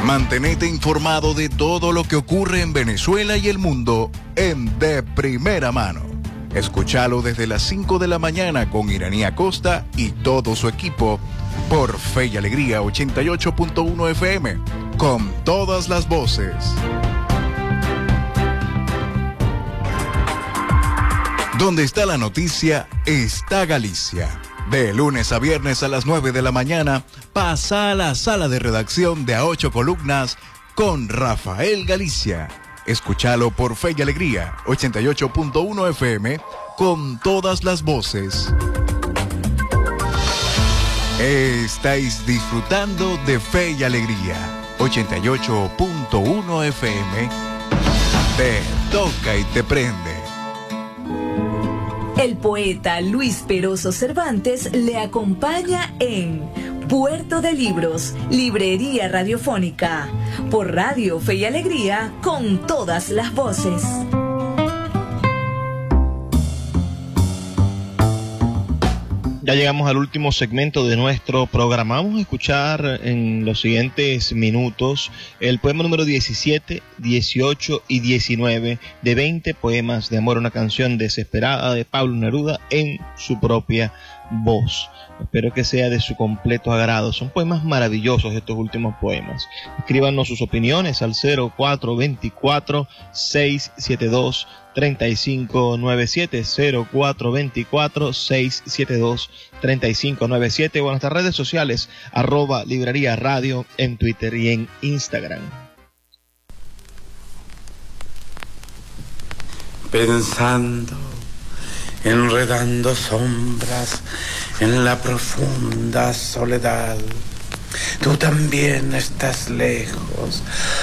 Mantenete informado de todo lo que ocurre en Venezuela y el mundo en De Primera Mano. Escúchalo desde las 5 de la mañana con Iraní Acosta y todo su equipo por Fe y Alegría 88.1 FM, con todas las voces. Donde está la noticia, está Galicia. De lunes a viernes a las 9 de la mañana, pasa a la sala de redacción de A Ocho Columnas con Rafael Galicia. Escúchalo por Fe y Alegría 88.1 FM, con todas las voces. Estáis disfrutando de Fe y Alegría 88.1 FM. Te toca y te prende. El poeta Luis Peroso Cervantes le acompaña en Puerto de Libros, Librería Radiofónica, por Radio Fe y Alegría, con todas las voces. Ya llegamos al último segmento de nuestro programa. Vamos a escuchar en los siguientes minutos el poema número 17, 18 y 19 de 20 poemas de amor a una canción desesperada de Pablo Neruda en su propia voz. Espero que sea de su completo agrado. Son poemas maravillosos estos últimos poemas. Escríbanos sus opiniones al 0424-672-3597, 0424-672-3597, o en nuestras redes sociales, @Librería Radio en Twitter y en Instagram. Pensando, enredando sombras en la profunda soledad, tú también estás lejos,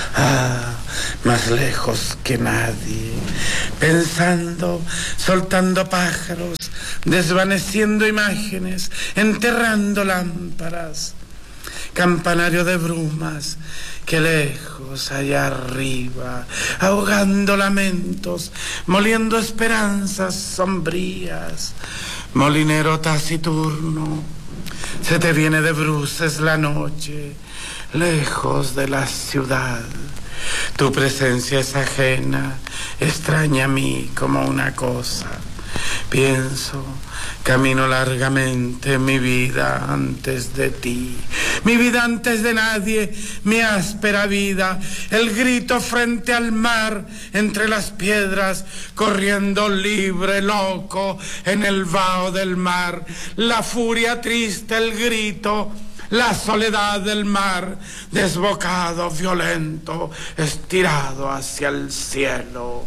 más lejos que nadie. Pensando, soltando pájaros, desvaneciendo imágenes, enterrando lámparas, campanario de brumas que lejos allá arriba, ahogando lamentos, moliendo esperanzas sombrías. Molinero taciturno, se te viene de bruces la noche, lejos de la ciudad. Tu presencia es ajena, extraña a mí como una cosa. Pienso, camino largamente mi vida antes de ti, mi vida antes de nadie, mi áspera vida, el grito frente al mar, entre las piedras, corriendo libre, loco, en el vaho del mar, la furia triste, el grito, la soledad del mar, desbocado, violento, estirado hacia el cielo.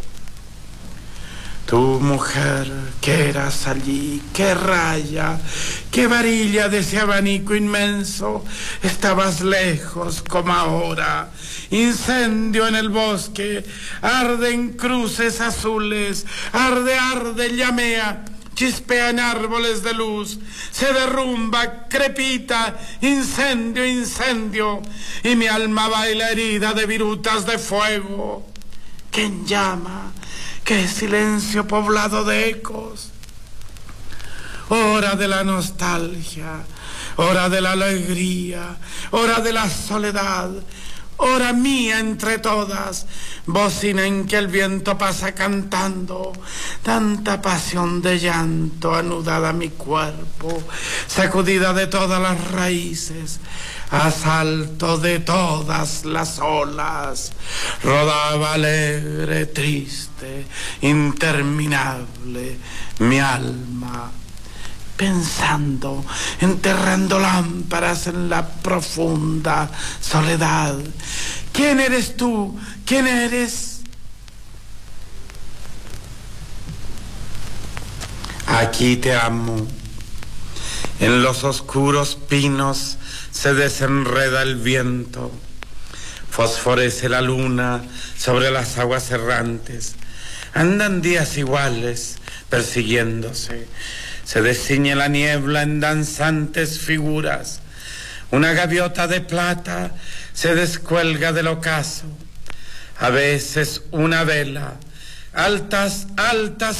Tu mujer, que eras allí, qué raya, qué varilla de ese abanico inmenso, estabas lejos como ahora. Incendio en el bosque, arden cruces azules, arde, llamea, chispea en árboles de luz, se derrumba, crepita, incendio, y mi alma baila herida de virutas de fuego. ¿Quién llama? ¡Qué silencio poblado de ecos! Hora de la nostalgia, hora de la alegría, hora de la soledad, hora mía entre todas, bocina en que el viento pasa cantando, tanta pasión de llanto anudada a mi cuerpo, sacudida de todas las raíces, asalto de todas las olas, rodaba alegre, triste, interminable mi alma, pensando, enterrando lámparas en la profunda soledad. ¿Quién eres tú? ¿Quién eres? Aquí te amo. En los oscuros pinos se desenreda el viento, fosforece la luna sobre las aguas errantes, andan días iguales persiguiéndose, se desciñe la niebla en danzantes figuras, una gaviota de plata se descuelga del ocaso, a veces una vela, altas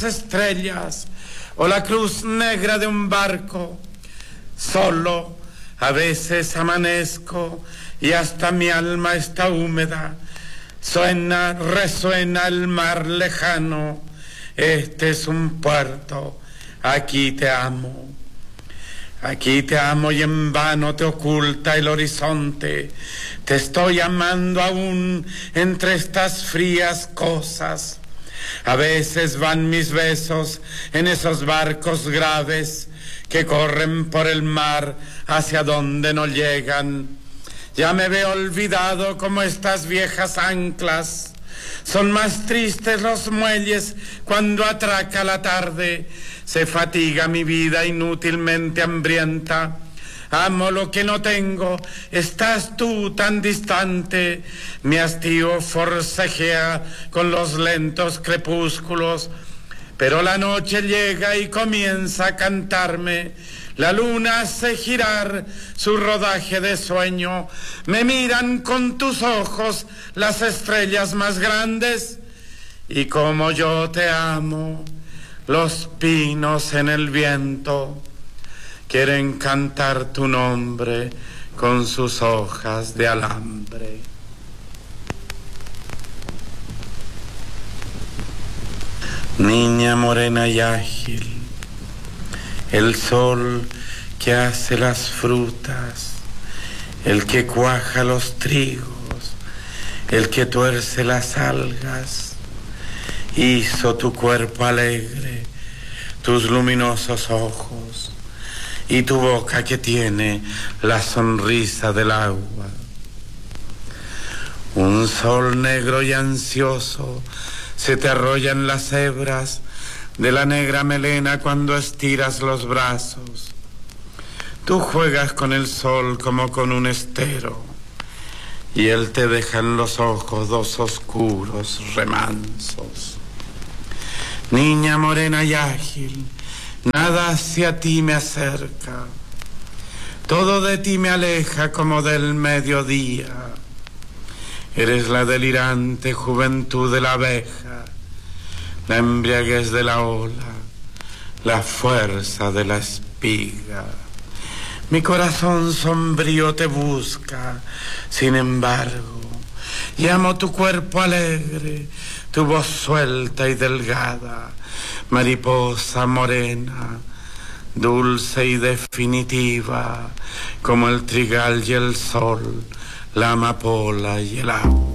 estrellas, o la cruz negra de un barco, solo A veces amanezco y hasta mi alma está húmeda. Suena, resuena el mar lejano. Este es un puerto, aquí te amo. Aquí te amo y en vano te oculta el horizonte. Te estoy amando aún entre estas frías cosas. A veces van mis besos en esos barcos graves que corren por el mar hacia donde no llegan. Ya me veo olvidado como estas viejas anclas. Son más tristes los muelles cuando atraca la tarde. Se fatiga mi vida inútilmente hambrienta. Amo lo que no tengo, estás tú tan distante. Mi hastío forcejea con los lentos crepúsculos. Pero la noche llega y comienza a cantarme. La luna hace girar su rodaje de sueño. Me miran con tus ojos las estrellas más grandes. Y como yo te amo, los pinos en el viento quieren cantar tu nombre con sus hojas de alambre. Niña morena y ágil, el sol que hace las frutas, el que cuaja los trigos, el que tuerce las algas, hizo tu cuerpo alegre, tus luminosos ojos y tu boca que tiene la sonrisa del agua. Un sol negro y ansioso se te arrollan las hebras de la negra melena cuando estiras los brazos. Tú juegas con el sol como con un estero y él te deja en los ojos dos oscuros remansos. Niña morena y ágil, nada hacia ti me acerca, todo de ti me aleja como del mediodía. Eres la delirante juventud de la abeja, la embriaguez de la ola, la fuerza de la espiga. Mi corazón sombrío te busca, sin embargo, y amo tu cuerpo alegre, tu voz suelta y delgada, mariposa morena, dulce y definitiva, como el trigal y el sol, la amapola y el agua.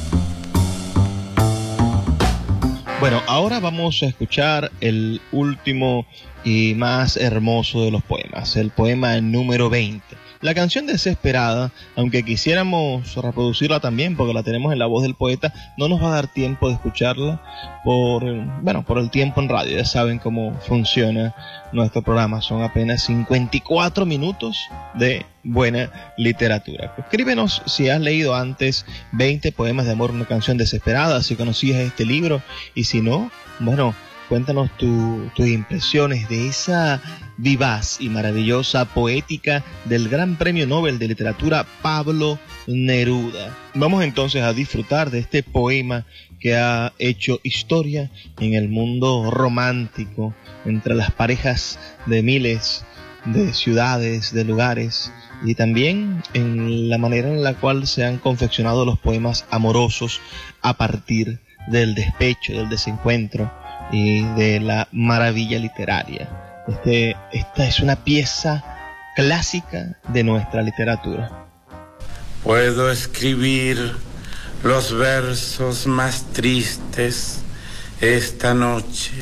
Bueno, ahora vamos a escuchar el último y más hermoso de los poemas, el poema número 20. La canción Desesperada, aunque quisiéramos reproducirla también porque la tenemos en la voz del poeta, no nos va a dar tiempo de escucharla por el tiempo en radio. Ya saben cómo funciona nuestro programa, son apenas 54 minutos de buena literatura. Escríbenos si has leído antes 20 poemas de amor, una canción desesperada, si conocías este libro, y si no, bueno, cuéntanos tus impresiones de esa vivaz y maravillosa poética del Gran Premio Nobel de Literatura Pablo Neruda. Vamos entonces a disfrutar de este poema que ha hecho historia en el mundo romántico, entre las parejas de miles de ciudades, de lugares, y también en la manera en la cual se han confeccionado los poemas amorosos a partir del despecho, del desencuentro y de la maravilla literaria. Esta es una pieza clásica de nuestra literatura. Puedo escribir los versos más tristes esta noche.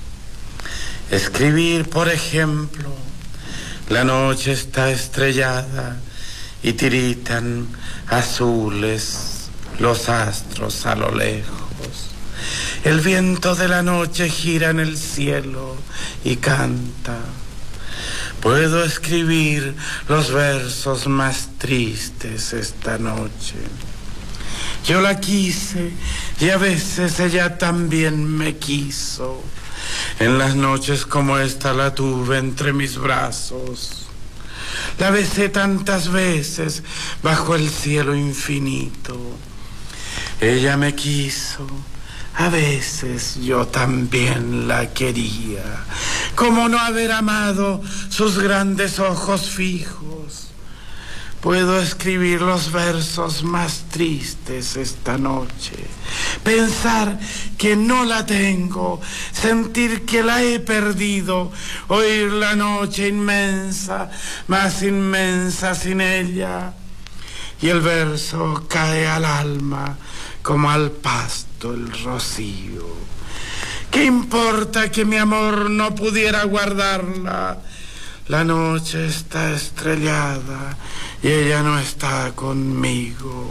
Escribir, por ejemplo, la noche está estrellada y tiritan azules los astros a lo lejos. El viento de la noche gira en el cielo y canta. Puedo escribir los versos más tristes esta noche. Yo la quise y a veces ella también me quiso. En las noches como esta la tuve entre mis brazos. La besé tantas veces bajo el cielo infinito. Ella me quiso. A veces yo también la quería. ¿Cómo no haber amado sus grandes ojos fijos, puedo escribir los versos más tristes esta noche. Pensar que no la tengo, sentir que la he perdido, oír la noche inmensa, más inmensa sin ella. Y el verso cae al alma como al pasto el rocío. ¿Qué importa que mi amor no pudiera guardarla? La noche está estrellada y ella no está conmigo.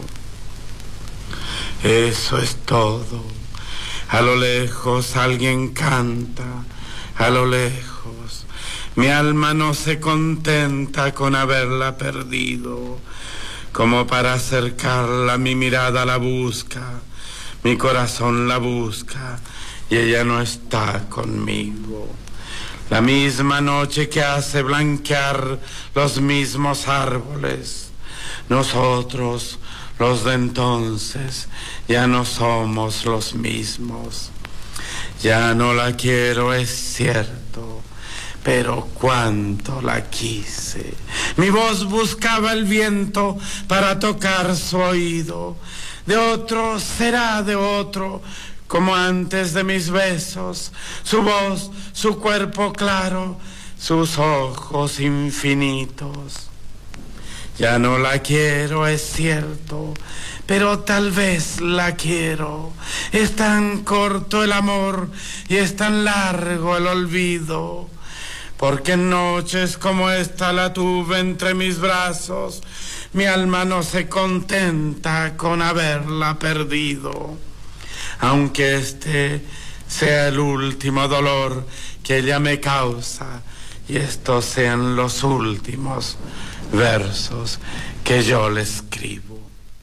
Eso es todo. A lo lejos alguien canta, a lo lejos. Mi alma no se contenta con haberla perdido. Como para acercarla, mi mirada la busca, mi corazón la busca y ella no está conmigo. La misma noche que hace blanquear los mismos árboles. Nosotros, los de entonces, ya no somos los mismos. Ya no la quiero, es cierto, pero cuánto la quise. Mi voz buscaba el viento para tocar su oído. De otro será de otro, como antes de mis besos, su voz, su cuerpo claro, sus ojos infinitos. Ya no la quiero, es cierto, pero tal vez la quiero. Es tan corto el amor y es tan largo el olvido, porque en noches como esta la tuve entre mis brazos. Mi alma no se contenta con haberla perdido. Aunque este sea el último dolor que ella me causa y estos sean los últimos versos que yo le escribo.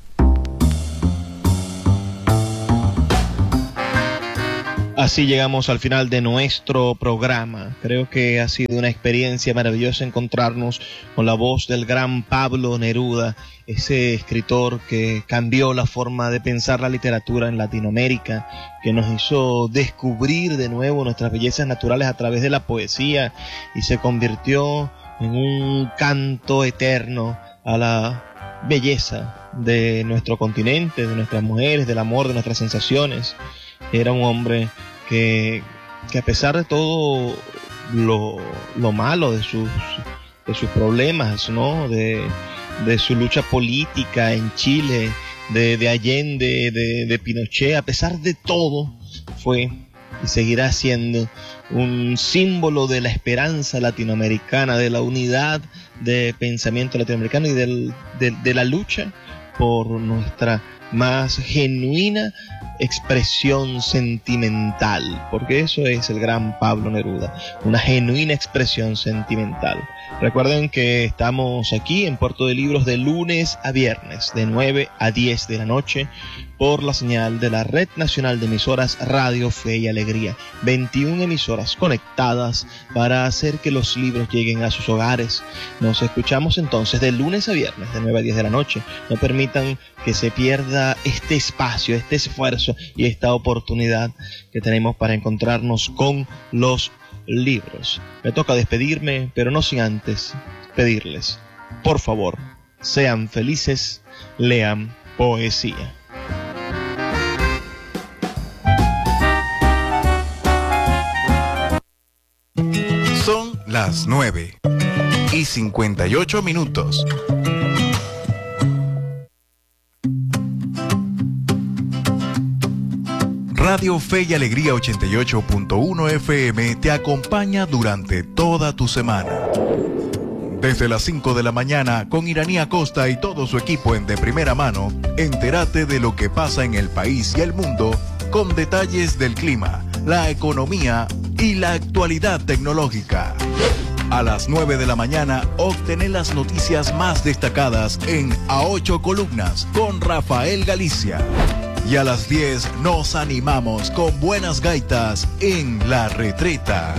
Así llegamos al final de nuestro programa. Creo que ha sido una experiencia maravillosa encontrarnos con la voz del gran Pablo Neruda, ese escritor que cambió la forma de pensar la literatura en Latinoamérica, que nos hizo descubrir de nuevo nuestras bellezas naturales a través de la poesía y se convirtió en un canto eterno a la belleza de nuestro continente, de nuestras mujeres, del amor, de nuestras sensaciones. Era un hombre que a pesar de todo lo malo de sus problemas, ¿no? De su lucha política en Chile, de Allende, de Pinochet, a pesar de todo, fue y seguirá siendo un símbolo de la esperanza latinoamericana, de la unidad de pensamiento latinoamericano y de la lucha por nuestra más genuina expresión sentimental, porque eso es el gran Pablo Neruda, una genuina expresión sentimental. Recuerden que estamos aquí en Puerto de Libros de lunes a viernes, de 9 a 10 de la noche, por la señal de la Red Nacional de Emisoras Radio Fe y Alegría. 21 emisoras conectadas para hacer que los libros lleguen a sus hogares. Nos escuchamos entonces de lunes a viernes, de 9 a 10 de la noche. No permitan que se pierda este espacio, este esfuerzo y esta oportunidad que tenemos para encontrarnos con los libros. Me toca despedirme, pero no sin antes pedirles, por favor, sean felices, lean poesía. Son las 9:58. Radio Fe y Alegría 88.1 FM te acompaña durante toda tu semana. Desde las 5 de la mañana, con Iranía Costa y todo su equipo en De Primera Mano, entérate de lo que pasa en el país y el mundo, con detalles del clima, la economía y la actualidad tecnológica. A las 9 de la mañana, obtener las noticias más destacadas en A 8 Columnas con Rafael Galicia. Y a las 10 nos animamos con buenas gaitas en La Retreta.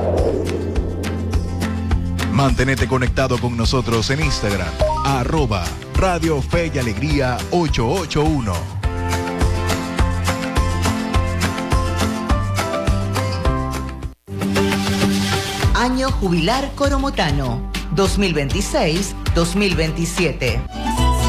Manténete conectado con nosotros en Instagram, @Radio Fe y Alegría 881. Año Jubilar Coromotano. 2026-2027.